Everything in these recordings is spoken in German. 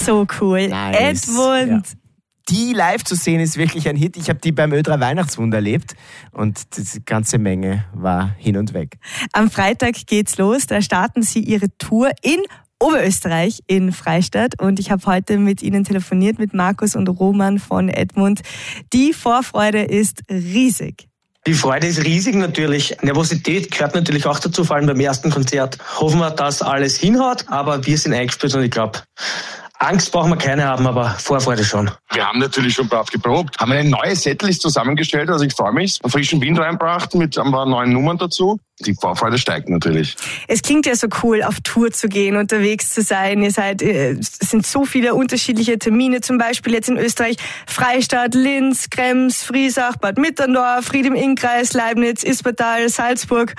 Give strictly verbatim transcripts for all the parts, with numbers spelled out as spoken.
So cool. Nice. Edmund. Ja. Die live zu sehen ist wirklich ein Hit. Ich habe die beim Ö drei Weihnachtswunder erlebt und die ganze Menge war hin und weg. Am Freitag geht's los. Da starten sie ihre Tour in Oberösterreich, in Freistadt. Und ich habe heute mit ihnen telefoniert, mit Markus und Roman von Edmund. Die Vorfreude ist riesig. Die Freude ist riesig natürlich. Nervosität gehört natürlich auch dazu, vor allem beim ersten Konzert. Hoffen wir, dass alles hinhaut, aber wir sind eingespielt und ich glaube, Angst brauchen wir keine haben, aber Vorfreude schon. Wir haben natürlich schon brav geprobt, haben eine neue Setlist zusammengestellt, also ich freue mich, einen frischen Wind reinbracht mit ein paar neuen Nummern dazu. Die Vorfreude steigt natürlich. Es klingt ja so cool, auf Tour zu gehen, unterwegs zu sein. Ihr seid, es sind so viele unterschiedliche Termine, zum Beispiel jetzt in Österreich Freistadt, Linz, Krems, Friesach, Bad Mitterndorf, Ried im Innkreis, Leibniz, Ispertal, Salzburg.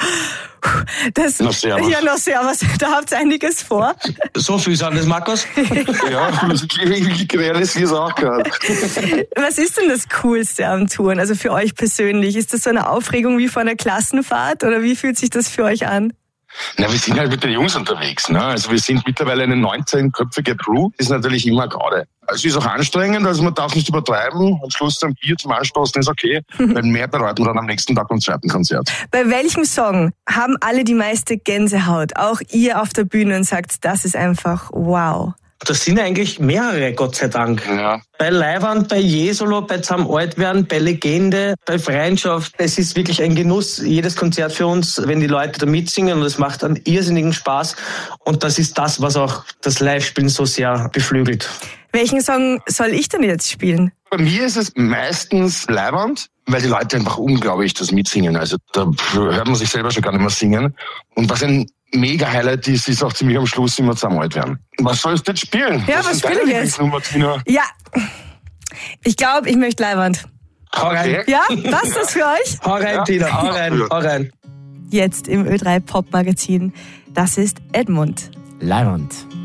Das, noch servus. Ja, noch servus. Da habt ihr einiges vor. So viel sagen das, Markus? Ja, ich realisiere es auch gerade. Was ist denn das Coolste am Touren, also für euch persönlich? Ist das so eine Aufregung wie vor einer Klassenfahrt oder wie fühlt sich das für euch an? Na, wir sind halt mit den Jungs unterwegs, ne? Also wir sind mittlerweile eine neunzehnköpfige Crew. Das ist natürlich immer gerade. Es ist auch anstrengend, also man darf nicht übertreiben. Am Schluss ein Bier zum Anstoßen ist okay. Weil mehr bereiten wir dann am nächsten Tag beim zweiten Konzert. Bei welchem Song haben alle die meiste Gänsehaut? Auch ihr auf der Bühne und sagt, das ist einfach wow. Das sind eigentlich mehrere, Gott sei Dank. Ja. Bei Leiwand, bei Jesolo, bei Zam Altwerden, bei Legende, bei Freundschaft. Es ist wirklich ein Genuss, jedes Konzert für uns, wenn die Leute da mitsingen, und es macht einen irrsinnigen Spaß. Und das ist das, was auch das Live-Spielen so sehr beflügelt. Welchen Song soll ich denn jetzt spielen? Bei mir ist es meistens Leiwand, weil die Leute einfach unglaublich das mitsingen. Also da hört man sich selber schon gar nicht mehr singen. Und was ein mega Highlight ist, ist auch ziemlich am Schluss immer Zam Altwerden. Was sollst du jetzt spielen? Ja, was, was spiele ich jetzt? Tina? Ja, ich glaube, ich möchte Leiwand. Hau rein. Ja, passt das für euch? Hau rein, ja. Tina, hau rein, hau rein. Jetzt im Ö drei Pop Magazin, das ist Edmund. Leiwand.